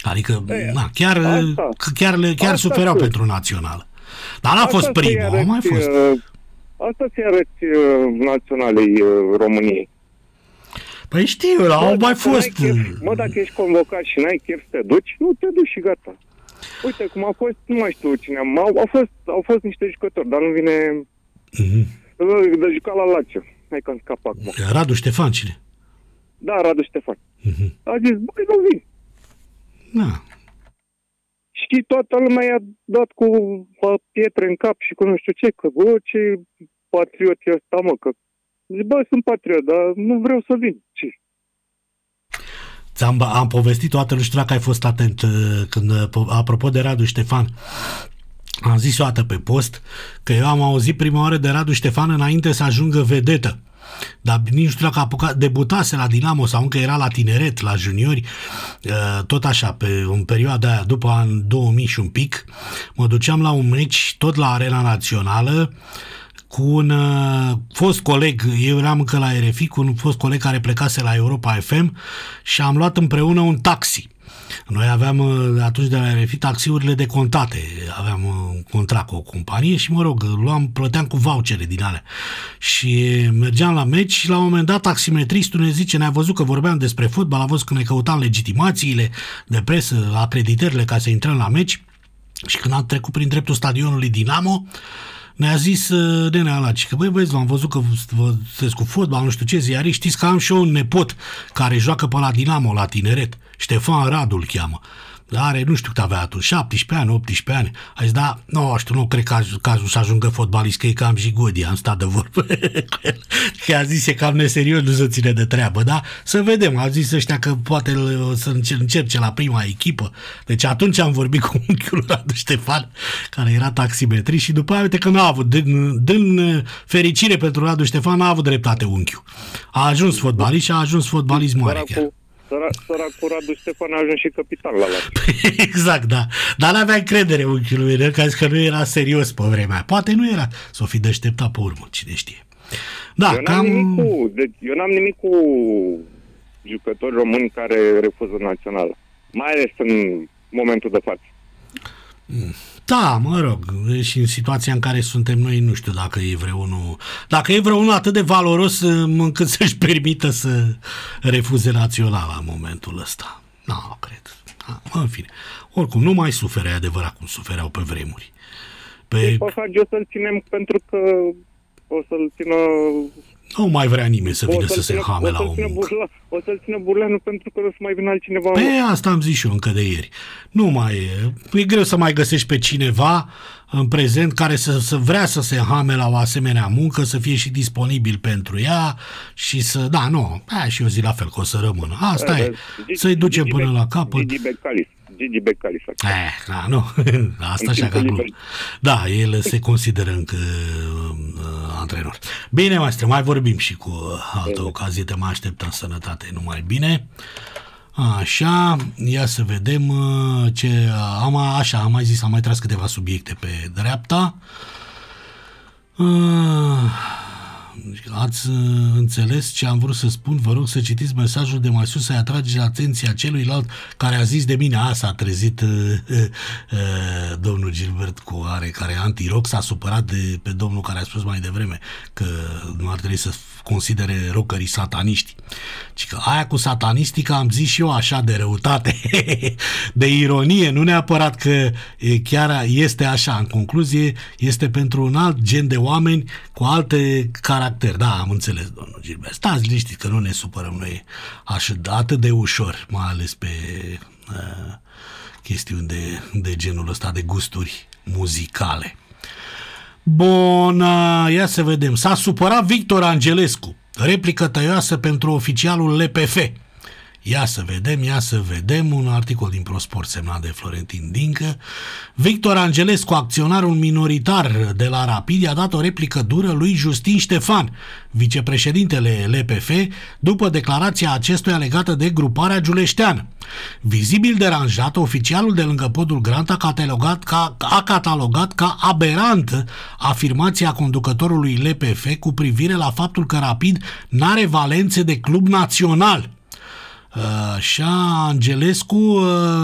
Adică, chiar sufereau pentru națională. Dar n-a fost primul, a mai fost. Asta ți arăți naționalei României. Păi știu, au mai fost. Dacă ești convocat și n-ai chef să te duci, nu te duci și gata. Uite, cum a fost, nu mai știu cine au fost niște jucători, dar nu vine de jucat la Lazio. Hai că-mi scap acum. Radu Ștefan, cine? Da, Radu Ștefan. A zis, băi, nu vin. Da. Și toată lumea i-a dat cu pietre în cap și cu nu știu ce, că bă, ce patriot e ăsta, mă, că zic, bă, sunt patriot, dar nu vreau să vin. Ce? Am povestit toată, nu știu dacă ai fost atent când, apropo de Radu Ștefan, am zis o dată pe post că eu am auzit prima oară de Radu Ștefan înainte să ajungă vedetă. Dar nici nu știu dacă debutase la Dinamo sau încă era la tineret, la juniori, tot așa, în perioada aia, după an 2000 și un pic, mă duceam la un meci, tot la Arena Națională, cu un fost coleg, eu eram încă la RFI, cu un fost coleg care plecase la Europa FM și am luat împreună un taxi. Noi aveam atunci de la RFI taxiurile decontate, aveam un contract cu o companie și mă rog, plăteam cu vouchere din alea și mergeam la meci și la un moment dat taximetristul ne zice, ne-a văzut că vorbeam despre fotbal, a văzut că ne căutam legitimațiile de presă, acreditările ca să intrăm la meci și când am trecut prin dreptul stadionului Dinamo ne-a zis nenea ăla, că băi băieți, v-am văzut că vă sunteți cu fotbal, nu știu ce, ziariști, știți că am și eu un nepot care joacă pe la Dinamo, la tineret, Ștefan Radu îl cheamă. Are, nu știu cât avea atunci, 17 ani, 18 ani. A zis, da, nu cred că cazul să ajungă fotbalist, că e cam jigodi, am stat de vorbă cu el. Că a zis, e cam neserios, nu se ține de treabă, da? Să vedem, a zis ăștia că poate să încerce la prima echipă. Deci atunci am vorbit cu unchiul Radu Ștefan, care era taximetrist și după aia, uite că n-a avut, din fericire pentru Radu Ștefan, n-a avut dreptate unchiul. A ajuns fotbalist și a ajuns fotbalist mare chiar. Săracul Radu Ștefan a ajuns și capitan la Lazio. Exact, da. Dar n-avea încredere unchiului meu, că nu era serios pe vremea. Poate nu era. S-o fi deșteptat pe urmă, cine știe. Da, eu n-am nimic cu jucători români care refuză națională. Mai ales în momentul de față. Da, mă rog, și în situația în care suntem noi, nu știu dacă e vreunul atât de valoros încât să-și permită să refuze naționala în momentul ăsta. Nu, cred. În fine. Oricum, nu mai suferă adevărat cum sufereau pe vremuri. O să-l ținem pentru că o să-l țină... Nu mai vrea nimeni să vină să se hame la omul. O să-l țină Burleanu pentru că o să mai vină altcineva. Pe asta am zis și eu încă de ieri. Nu mai e. E greu să mai găsești pe cineva în prezent care să vrea să se hame la o asemenea muncă, să fie și disponibil pentru ea și să... Da, nu. Și eu zic la fel că o să rămână. Asta e. Să-i ducem până la capăt. Gigi Becali. Da, nu. Asta așa ca glumă. Da, el se consideră încă antrenor. Bine, maestre, mai vorbim și cu altă ocazie. Te mai așteptăm, sănătate, numai bine. Așa, ia să vedem ce... am mai zis, am mai tras câteva subiecte pe dreapta. Ați înțeles ce am vrut să spun? Vă rog să citiți mesajul de mai sus, să-i atrageți atenția celuilalt care a zis de mine. S-a trezit domnul Gilbert care e anti-rock, s-a supărat pe domnul care a spus mai devreme că nu ar trebui să considere rockerii sataniști. Ci că aia cu satanistica am zis și eu așa de răutate, de ironie, nu neapărat că chiar este așa. În concluzie, este pentru un alt gen de oameni cu alte caracteri. Da, am înțeles, domnul Gilbert. Stați liniștiți că nu ne supărăm noi atât de ușor, mai ales pe chestiuni de genul ăsta, de gusturi muzicale. Bun, ia să vedem. S-a supărat Victor Angelescu. Replică tăioasă pentru oficialul LPF. Ia să vedem un articol din ProSport semnat de Florentin Dincă. Victor Angelescu, acționarul minoritar de la Rapid, i-a dat o replică dură lui Justin Ștefan, vicepreședintele LPF, după declarația acestuia legată de gruparea giuleșteană. Vizibil deranjat, oficialul de lângă podul Grant a catalogat ca aberantă afirmația conducătorului LPF cu privire la faptul că Rapid n-are valențe de club național. Așa, Angelescu